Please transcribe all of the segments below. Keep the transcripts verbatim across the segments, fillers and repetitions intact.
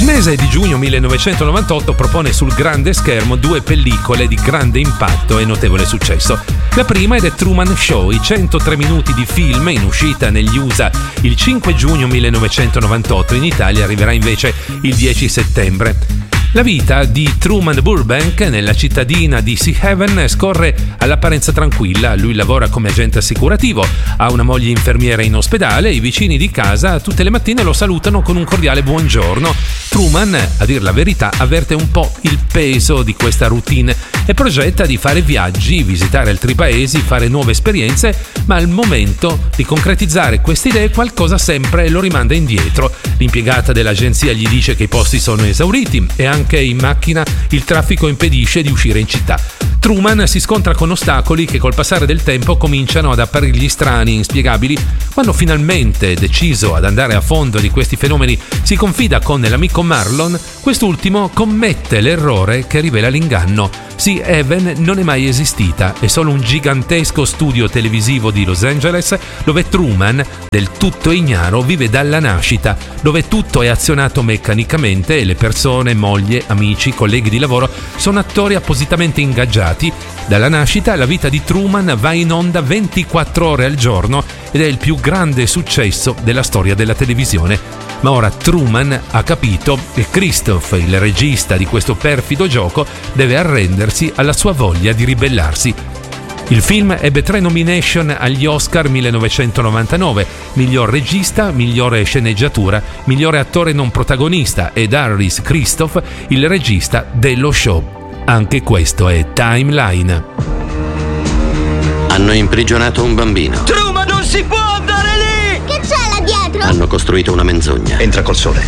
Il mese di giugno millenovecentonovantotto propone sul grande schermo due pellicole di grande impatto e notevole successo. La prima è The Truman Show, i centotré minuti di film in uscita negli U S A il cinque giugno millenovecentonovantotto, in Italia arriverà invece il dieci settembre. La vita di Truman Burbank nella cittadina di Sea Haven scorre all'apparenza tranquilla. Lui lavora come agente assicurativo, ha una moglie infermiera in ospedale, i vicini di casa tutte le mattine lo salutano con un cordiale buongiorno. Truman, a dir la verità, avverte un po' il peso di questa routine e progetta di fare viaggi, visitare altri paesi, fare nuove esperienze, ma al momento di concretizzare queste idee qualcosa sempre lo rimanda indietro. L'impiegata dell'agenzia gli dice che i posti sono esauriti e anche in macchina il traffico impedisce di uscire in città. Truman si scontra con ostacoli che col passare del tempo cominciano ad apparirgli strani e inspiegabili. Quando finalmente, deciso ad andare a fondo di questi fenomeni, si confida con l'amico Marlon, quest'ultimo commette l'errore che rivela l'inganno. Sea Haven non è mai esistita, è solo un gigantesco studio televisivo di Los Angeles dove Truman, del tutto ignaro, vive dalla nascita, dove tutto è azionato meccanicamente e le persone, moglie, amici, colleghi di lavoro sono attori appositamente ingaggiati. Dalla nascita la vita di Truman va in onda ventiquattro ore al giorno ed è il più grande successo della storia della televisione. Ma ora Truman ha capito che Christoph, il regista di questo perfido gioco, deve arrendersi alla sua voglia di ribellarsi. Il film ebbe tre nomination agli Oscar millenovecentonovantanove: miglior regista, migliore sceneggiatura, migliore attore non protagonista ed Harris Christoph, il regista dello show. Anche questo è Timeline. Hanno imprigionato un bambino. Truman, non si può andare lì! Che c'è là dietro? Hanno costruito una menzogna. Entra col sole.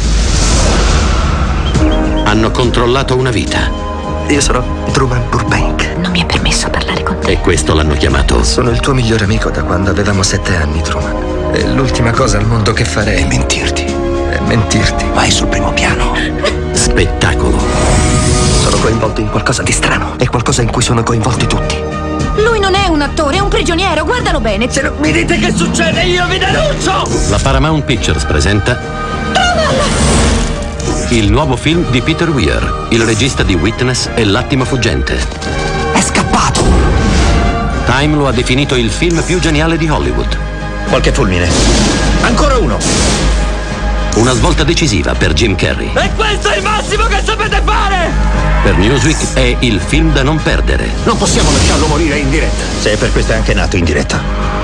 Hanno controllato una vita. Io sono Truman Burbank. Non mi è permesso parlare con te. E questo l'hanno chiamato. Sono il tuo migliore amico da quando avevamo sette anni, Truman. E l'ultima cosa al mondo che farei è mentirti. È mentirti. Vai sul primo piano. Spettacolo. Sono coinvolto in qualcosa di strano. È qualcosa in cui sono coinvolti tutti. Lui non è un attore, è un prigioniero, guardalo bene. Se non mi dite che succede, io vi denuncio! La Paramount Pictures presenta il nuovo film di Peter Weir, il regista di Witness e L'attimo fuggente. È scappato! Time lo ha definito il film più geniale di Hollywood. Qualche fulmine. Ancora uno! Una svolta decisiva per Jim Carrey. E questo è il massimo che sapete fare! Per Newsweek è il film da non perdere. Non possiamo lasciarlo morire in diretta. Se per questo è anche nato in diretta.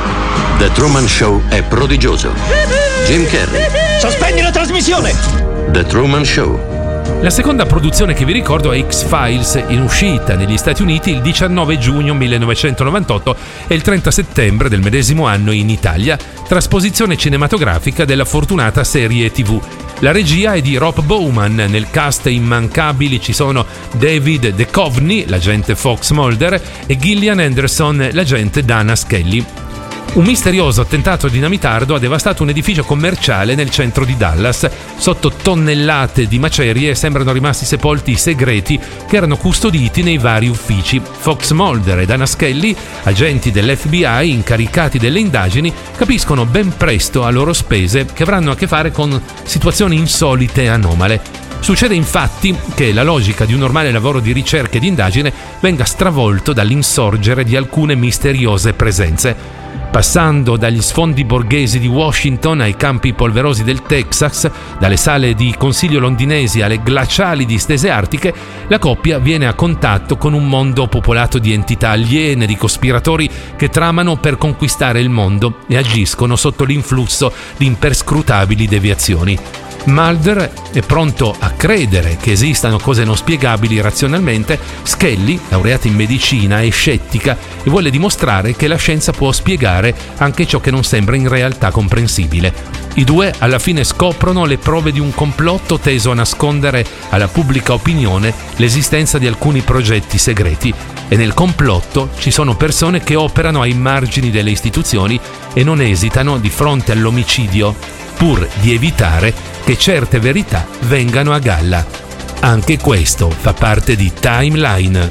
The Truman Show è prodigioso. Jim Carrey. Sospendi la trasmissione! The Truman Show. La seconda produzione che vi ricordo è X-Files, in uscita negli Stati Uniti il diciannove giugno millenovecentonovantotto e il trenta settembre del medesimo anno in Italia, trasposizione cinematografica della fortunata serie tivù. La regia è di Rob Bowman, nel cast immancabili ci sono David Duchovny, l'agente Fox Mulder, e Gillian Anderson, l'agente Dana Scully. Un misterioso attentato dinamitardo ha devastato un edificio commerciale nel centro di Dallas. Sotto tonnellate di macerie sembrano rimasti sepolti i segreti che erano custoditi nei vari uffici. Fox Mulder e Dana Scully, agenti dell'F B I incaricati delle indagini, capiscono ben presto a loro spese che avranno a che fare con situazioni insolite e anomale. Succede infatti che la logica di un normale lavoro di ricerca e di indagine venga stravolto dall'insorgere di alcune misteriose presenze. Passando dagli sfondi borghesi di Washington ai campi polverosi del Texas, dalle sale di consiglio londinesi alle glaciali distese artiche, la coppia viene a contatto con un mondo popolato di entità aliene, di cospiratori che tramano per conquistare il mondo e agiscono sotto l'influsso di imperscrutabili deviazioni. Mulder è pronto a credere che esistano cose non spiegabili razionalmente. Scully, laureata in medicina, è scettica e vuole dimostrare che la scienza può spiegare anche ciò che non sembra in realtà comprensibile. I due alla fine scoprono le prove di un complotto teso a nascondere alla pubblica opinione l'esistenza di alcuni progetti segreti, e nel complotto ci sono persone che operano ai margini delle istituzioni e non esitano di fronte all'omicidio, pur di evitare che certe verità vengano a galla. Anche questo fa parte di Timeline.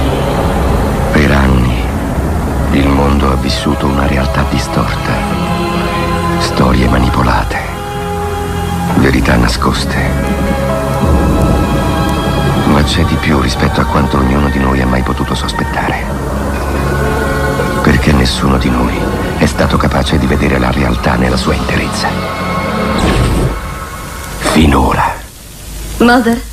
Per anni il mondo ha vissuto una realtà distorta. realtà nascoste. Ma c'è di più rispetto a quanto ognuno di noi ha mai potuto sospettare. Perché nessuno di noi è stato capace di vedere la realtà nella sua interezza. Finora. Mother?